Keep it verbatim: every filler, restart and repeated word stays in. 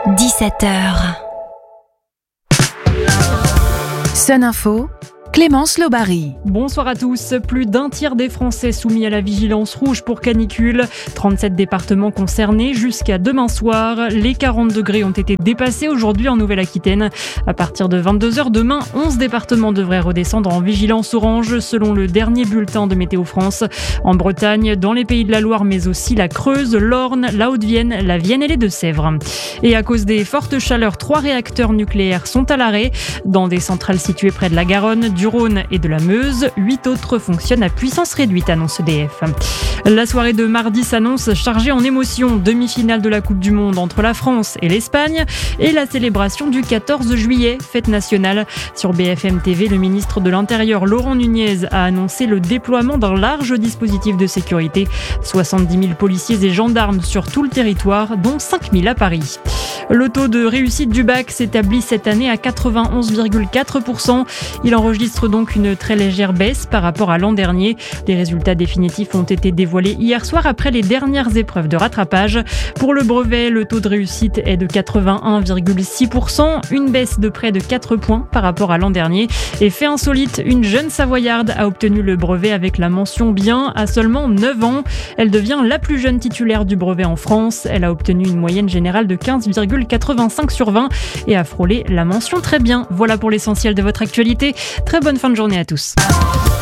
dix-sept heures. Sun Info, Clémence Lobary. Bonsoir à tous. Plus d'un tiers des Français soumis à la vigilance rouge pour canicule. trente-sept départements concernés jusqu'à demain soir. Les quarante degrés ont été dépassés aujourd'hui en Nouvelle-Aquitaine. À partir de vingt-deux heures demain, onze départements devraient redescendre en vigilance orange selon le dernier bulletin de Météo France. En Bretagne, dans les Pays de la Loire, mais aussi la Creuse, l'Orne, la Haute-Vienne, la Vienne et les Deux-Sèvres. Et à cause des fortes chaleurs, trois réacteurs nucléaires sont à l'arrêt. Dans des centrales situées près de la Garonne, du Rhône et de la Meuse, huit autres fonctionnent à puissance réduite, annonce E D F. La soirée de mardi s'annonce chargée en émotions. Demi-finale de la Coupe du Monde entre la France et l'Espagne et la célébration du quatorze juillet, fête nationale. Sur B F M T V, le ministre de l'Intérieur, Laurent Nunez, a annoncé le déploiement d'un large dispositif de sécurité. soixante-dix mille policiers et gendarmes sur tout le territoire, dont cinq mille à Paris. Le taux de réussite du bac s'établit cette année à quatre-vingt-onze virgule quatre pour cent. Il enregistre donc une très légère baisse par rapport à l'an dernier. Les résultats définitifs ont été dévoilés hier soir après les dernières épreuves de rattrapage. Pour le brevet, le taux de réussite est de quatre-vingt-un virgule six pour cent, une baisse de près de quatre points par rapport à l'an dernier. Et fait insolite, une jeune Savoyarde a obtenu le brevet avec la mention bien à seulement neuf ans. Elle devient la plus jeune titulaire du brevet en France. Elle a obtenu une moyenne générale de quinze virgule quatre-vingt-cinq sur vingt et a frôlé la mention très bien. Voilà pour l'essentiel de votre actualité. Très bonne fin de journée à tous.